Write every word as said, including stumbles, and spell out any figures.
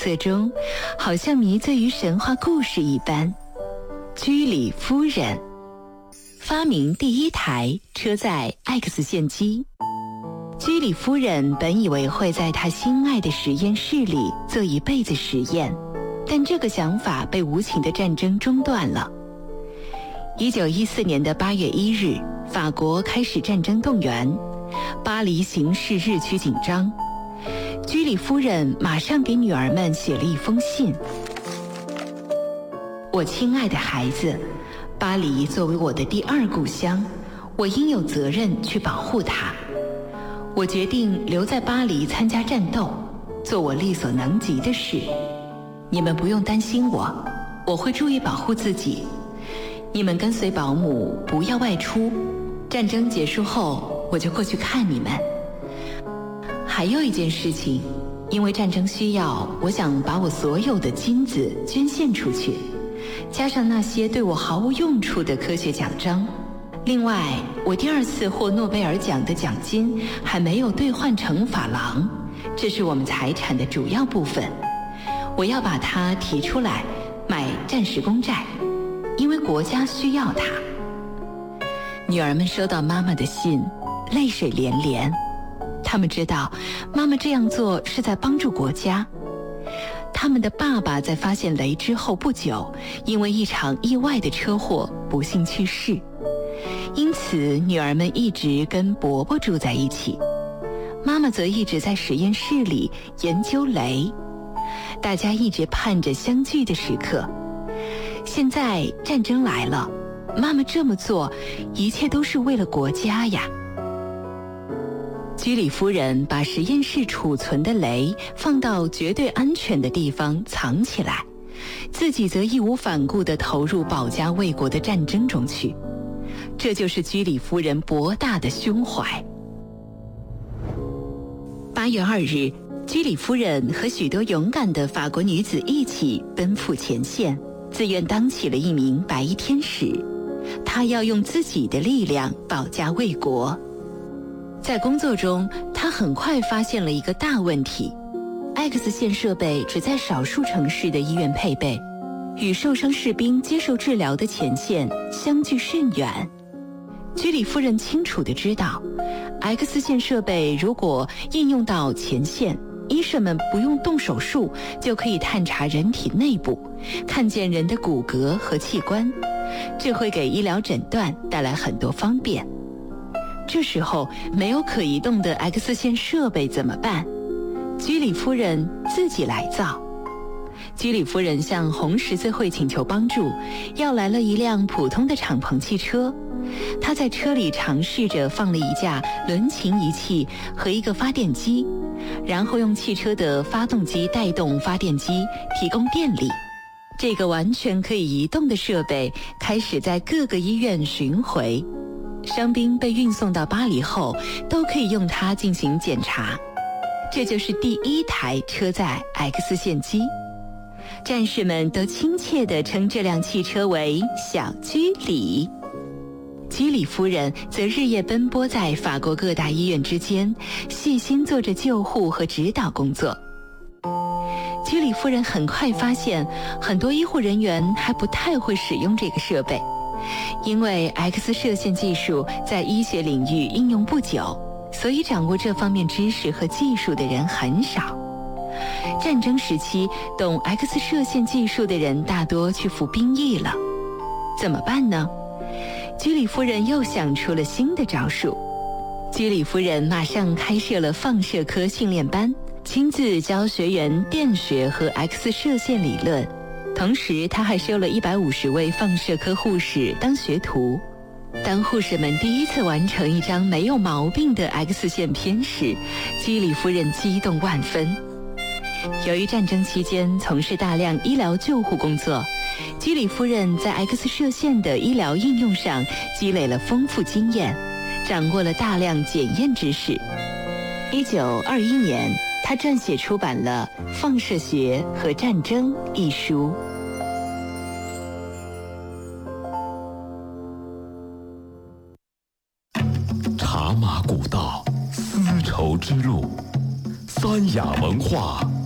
色中，好像迷醉于神话故事一般。居里夫人发明第一台车载 X 线机。居里夫人本以为会在她心爱的实验室里做一辈子实验，但这个想法被无情的战争中断了。一九一四年的八月一日，法国开始战争动员，巴黎形势日趋紧张。居里夫人马上给女儿们写了一封信：我亲爱的孩子，巴黎作为我的第二故乡，我应有责任去保护它。我决定留在巴黎参加战斗，做我力所能及的事。你们不用担心我，我会注意保护自己。你们跟随保姆，不要外出。战争结束后，我就过去看你们。还有一件事情，因为战争需要，我想把我所有的金子捐献出去，加上那些对我毫无用处的科学奖章。另外，我第二次获诺贝尔奖的奖金还没有兑换成法郎，这是我们财产的主要部分。我要把它提出来，买战时公债，因为国家需要它。女儿们收到妈妈的信，泪水连连。他们知道，妈妈这样做是在帮助国家。他们的爸爸在发现雷之后不久，因为一场意外的车祸不幸去世。因此，女儿们一直跟伯伯住在一起，妈妈则一直在实验室里研究雷。大家一直盼着相聚的时刻。现在战争来了，妈妈这么做，一切都是为了国家呀。居里夫人把实验室储存的雷放到绝对安全的地方藏起来，自己则义无反顾地投入保家卫国的战争中去。这就是居里夫人博大的胸怀。八月二日，居里夫人和许多勇敢的法国女子一起奔赴前线，自愿当起了一名白衣天使。她要用自己的力量保家卫国。在工作中，她很快发现了一个大问题： X 线设备只在少数城市的医院配备，与受伤士兵接受治疗的前线相距甚远。居里夫人清楚地知道， X 线设备如果应用到前线，医生们不用动手术就可以探查人体内部，看见人的骨骼和器官，这会给医疗诊断带来很多方便。这时候没有可移动的 X 线设备怎么办？居里夫人自己来造。居里夫人向红十字会请求帮助，要来了一辆普通的敞篷汽车。她在车里尝试着放了一架轮琴仪器和一个发电机，然后用汽车的发动机带动发电机，提供电力。这个完全可以移动的设备开始在各个医院巡回，伤兵被运送到巴黎后，都可以用它进行检查。这就是第一台车载 X 线机。战士们都亲切地称这辆汽车为小居里。居里夫人则日夜奔波在法国各大医院之间，细心做着救护和指导工作。居里夫人很快发现，很多医护人员还不太会使用这个设备，因为 X 射线技术在医学领域应用不久，所以掌握这方面知识和技术的人很少。战争时期，懂 X 射线技术的人大多去服兵役了。怎么办呢？居里夫人又想出了新的招数。居里夫人马上开设了放射科训练班，亲自教学员电学和 X 射线理论。同时，她还收了一百五十位放射科护士当学徒。当护士们第一次完成一张没有毛病的 X 线片时，居里夫人激动万分。由于战争期间从事大量医疗救护工作，居里夫人在 X 射线的医疗应用上积累了丰富经验，掌握了大量检验知识。一九二一年，她撰写出版了《放射学和战争》一书。 茶马古道，丝绸之路，三雅文化